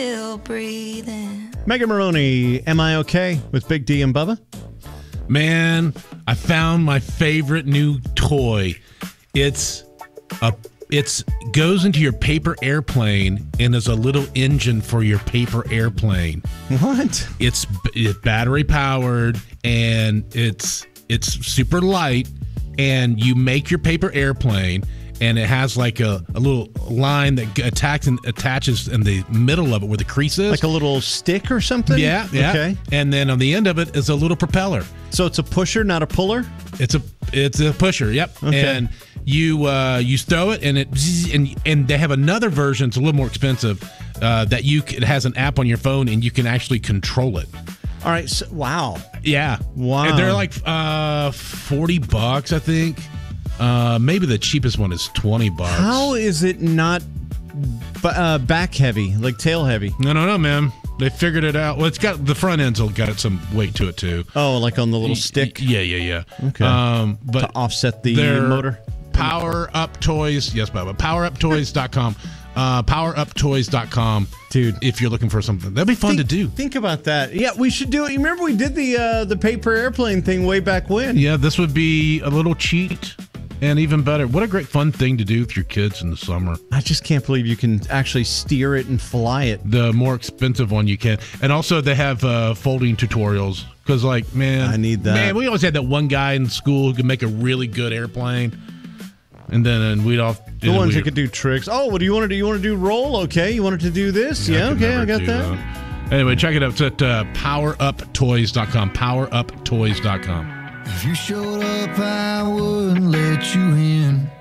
Still breathing. Megan Maroney, Am I Okay? With Big D and Bubba. Man, I found my favorite new toy. It goes into your paper airplane and is a little engine for your paper airplane. What? It's battery powered and it's super light, and you make your paper airplane, and it has like a little line that attaches in the middle of it where the crease is. Like a little stick or something? Yeah. Okay. And then on the end of it is a little propeller. So it's a pusher, not a puller? It's a pusher, yep. Okay. And you throw it, and they have another version. It's a little more expensive. It has an app on your phone, and you can actually control it. All right. So, wow. Yeah. Wow. And they're like $40, I think. Maybe the cheapest one is $20. How is it not back heavy, like tail heavy? No, man. They figured it out. Well, it's got the front end's got some weight to it too. Oh, like on the little stick? Yeah. Okay. But to offset the motor? Power Up Toys. Yes, Bubba. PowerUpToys.com. PowerUpToys.com. Dude. If you're looking for something. That'd be fun to do. Think about that. Yeah, we should do it. You remember we did the paper airplane thing way back when? Yeah, this would be a little cheat. And even better, what a great fun thing to do with your kids in the summer. I just can't believe you can actually steer it and fly it. The more expensive one you can. And also they have folding tutorials. Because, like, man. I need that. Man, we always had that one guy in school who could make a really good airplane. And then we'd all... The ones that could do tricks. Oh, what do you want to do? You want to do roll? Okay. You wanted to do this? Yeah, okay, I got that. Anyway, check it out. It's at PowerUpToys.com. PowerUpToys.com. If you showed up, I wouldn't let you in.